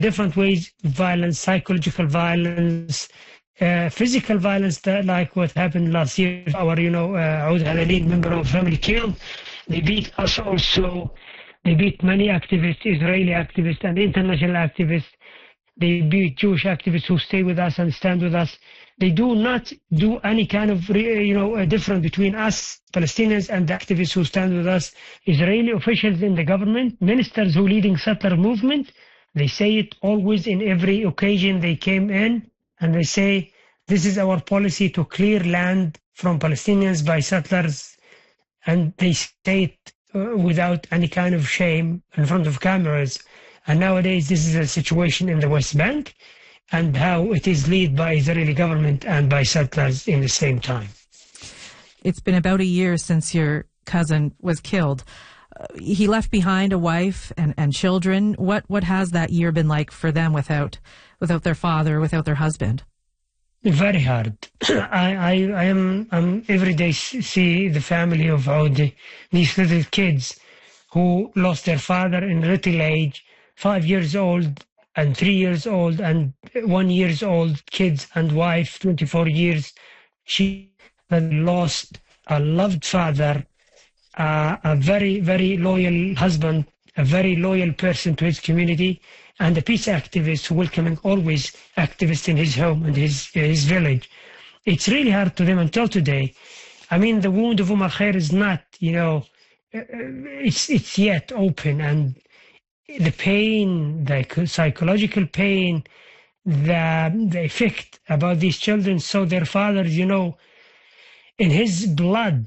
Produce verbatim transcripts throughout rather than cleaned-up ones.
different ways, violence, psychological violence, uh, physical violence, that, like what happened last year. Our, you know, uh, Oud Halalin, member of family killed. They beat us also. They beat many activists, Israeli activists and international activists. They beat Jewish activists who stay with us and stand with us. They do not do any kind of, you know, a difference between us, Palestinians, and the activists who stand with us. Israeli officials in the government, ministers who leading settler movement, they say it always in every occasion they came in, and they say, this is our policy to clear land from Palestinians by settlers. And they say it uh, without any kind of shame in front of cameras. And nowadays, this is a situation in the West Bank, and how it is led by Israeli government and by settlers in the same time. It's been about a year since your cousin was killed. Uh, he left behind a wife and, and children. What what has that year been like for them without without their father, without their husband? Very hard. I, I, I am I'm every day see the family of Audi, these little kids who lost their father in little age, five years old and three years old and one years old kids and wife, twenty-four years. She had lost a loved father, uh, a very, very loyal husband, a very loyal person to his community, and a peace activist welcoming always activists in his home and his, his village. It's really hard to them until today. I mean, the wound of Umm al-Khair is not, you know, it's, it's yet open, and the pain, the psychological pain, the, the effect about these children saw their fathers, you know, in his blood.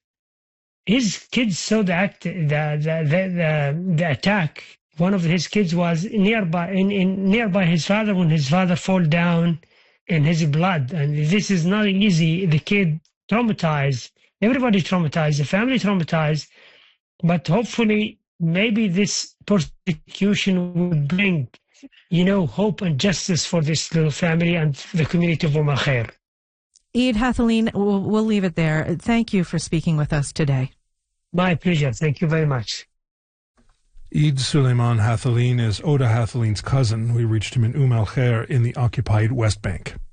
His kids saw the, act, the, the, the, the, the attack. One of his kids was nearby, in, in, nearby his father when his father fall down in his blood. And this is not easy. The kid traumatized. Everybody traumatized. The family traumatized. But hopefully, maybe this persecution will bring, you know, hope and justice for this little family and the community of Umm al-Khair. Eid Hathaleen, we'll, we'll leave it there. Thank you for speaking with us today. My pleasure. Thank you very much. Eid Suleiman Hathaleen is Oda Hathaleen's cousin. We reached him in Umm al-Khair in the occupied West Bank.